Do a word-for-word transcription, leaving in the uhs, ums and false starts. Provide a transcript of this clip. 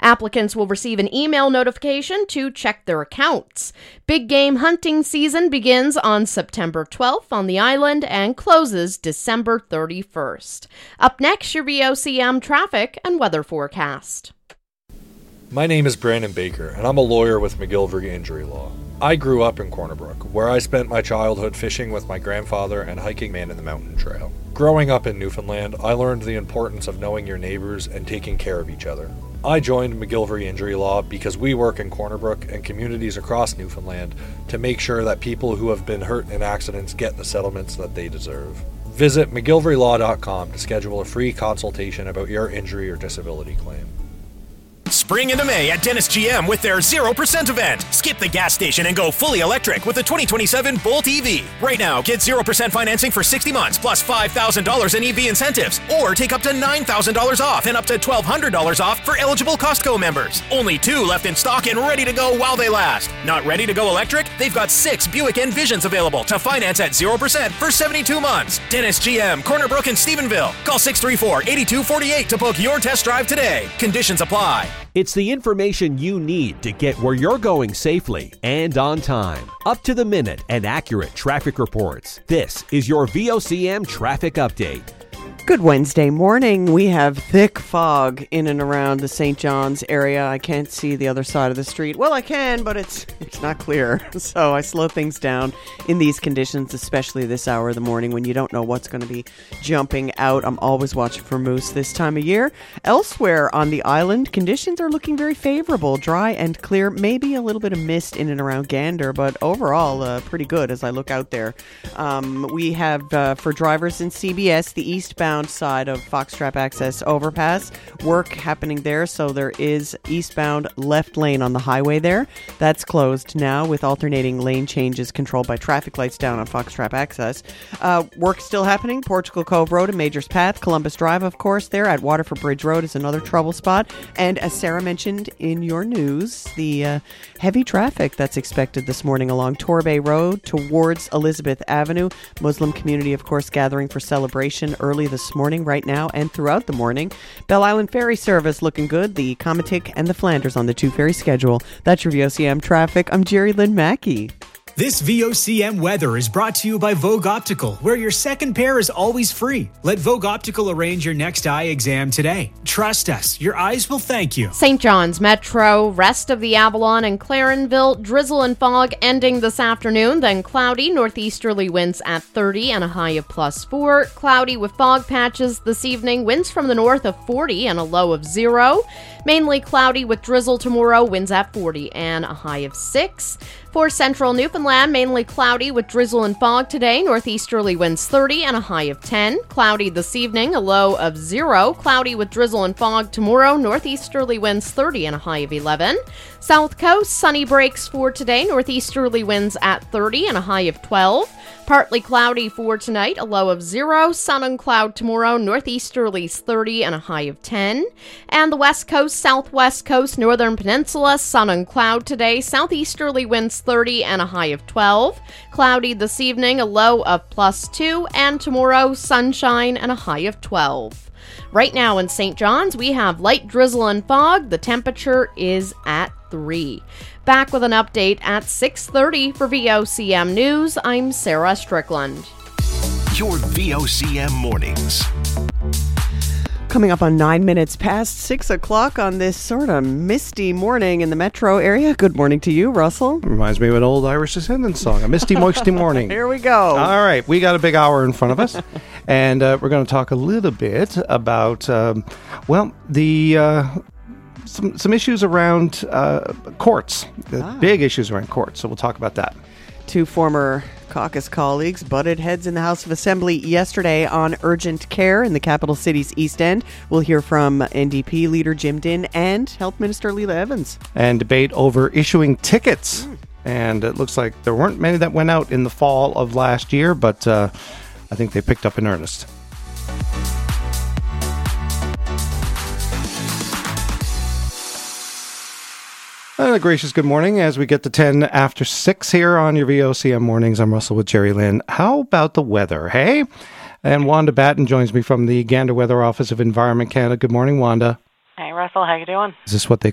Applicants will receive an email notification to check their accounts. Big game hunting season begins on September twelfth on the island and closes December thirty-first. Up next, your V O C M traffic and weather forecast. My name is Brandon Baker, and I'm a lawyer with McGillivray Injury Law. I grew up in Corner Brook, where I spent my childhood fishing with my grandfather and hiking Man in the Mountain Trail. Growing up in Newfoundland, I learned the importance of knowing your neighbors and taking care of each other. I joined McGillivray Injury Law because we work in Corner Brook and communities across Newfoundland to make sure that people who have been hurt in accidents get the settlements that they deserve. Visit mcgillivray law dot com to schedule a free consultation about your injury or disability claim. Spring into May at Dennis G M with their zero percent event. Skip the gas station and go fully electric with the twenty twenty-seven Bolt E V. Right now, get zero percent financing for sixty months plus five thousand dollars in E V incentives. Or take up to nine thousand dollars off and up to twelve hundred dollars off for eligible Costco members. Only two left in stock and ready to go while they last. Not ready to go electric? They've got six Buick Envisions available to finance at zero percent for seventy-two months. Dennis G M, Corner Brook and Stephenville. Call six three four, eight two four eight to book your test drive today. Conditions apply. It's the information you need to get where you're going safely and on time. Up to the minute and accurate traffic reports. This is your V O C M Traffic Update. Good Wednesday morning. We have thick fog in and around the Saint John's area. I can't see the other side of the street. Well, I can, but it's it's not clear. So I slow things down in these conditions, especially this hour of the morning when you don't know what's going to be jumping out. I'm always watching for moose this time of year. Elsewhere on the island, conditions are looking very favorable, dry and clear. Maybe a little bit of mist in and around Gander, but overall uh, pretty good as I look out there. Um, we have, uh, for drivers in C B S, the eastbound side of Foxtrap Access Overpass. Work happening there, so there is eastbound left lane on the highway there. That's closed now with alternating lane changes controlled by traffic lights down on Foxtrap Access. Uh, work still happening. Portugal Cove Road and Majors Path. Columbus Drive, of course, there at Waterford Bridge Road is another trouble spot. And as Sarah mentioned in your news, the uh, heavy traffic that's expected this morning along Torbay Road towards Elizabeth Avenue. Muslim community, of course, gathering for celebration early this morning, right now, and throughout the morning. Bell Island Ferry service looking good. The Comatic and the Flanders on the two ferry schedule. That's your V O C M traffic. I'm Jerry Lynn Mackey. This V O C M weather is brought to you by Vogue Optical, where your second pair is always free. Let Vogue Optical arrange your next eye exam today. Trust us, your eyes will thank you. Saint John's Metro, rest of the Avalon and Clarenville, drizzle and fog ending this afternoon, then cloudy, northeasterly winds at thirty and a high of plus four. Cloudy with fog patches this evening, winds from the north of forty and a low of zero. Mainly cloudy with drizzle tomorrow, winds at forty and a high of six. For central Newfoundland, mainly cloudy with drizzle and fog today. Northeasterly winds thirty and a high of ten. Cloudy this evening, a low of zero. Cloudy with drizzle and fog tomorrow. Northeasterly winds thirty and a high of eleven. South Coast, sunny breaks for today. Northeasterly winds at thirty and a high of twelve. Partly cloudy for tonight, a low of zero. Sun and cloud tomorrow. Northeasterlies thirty and a high of ten. And the West Coast, Southwest Coast, Northern Peninsula, sun and cloud today. Southeasterly winds thirty and a high of twelve. Cloudy this evening, a low of plus two. And tomorrow, sunshine and a high of twelve. Right now in Saint John's, we have light drizzle and fog. The temperature is at three. Back with an update at six thirty for V O C M News. I'm Sarah Strickland. Your V O C M mornings. Coming up on nine minutes past six o'clock on this sort of misty morning in the metro area. Good morning to you, Russell. Reminds me of an old Irish Descendants song, A Misty Moisty Morning. Here we go. All right, we got a big hour in front of us, and uh, we're going to talk a little bit about, um, well, the... Uh, Some some issues around uh, courts, ah. big issues around courts. So we'll talk about that. Two former caucus colleagues butted heads in the House of Assembly yesterday on urgent care in the capital city's East End. We'll hear from N D P leader Jim Dinn and Health Minister Leela Evans. And debate over issuing tickets. Mm. And it looks like there weren't many that went out in the fall of last year, but uh, I think they picked up in earnest. And a gracious good morning as we get to ten after six here on your V O C M mornings. I'm Russell with Jerry Lynn. How about the weather, hey? And Wanda Batten joins me from the Gander Weather Office of Environment Canada. Good morning, Wanda. Hey, Russell. How you doing? Is this what they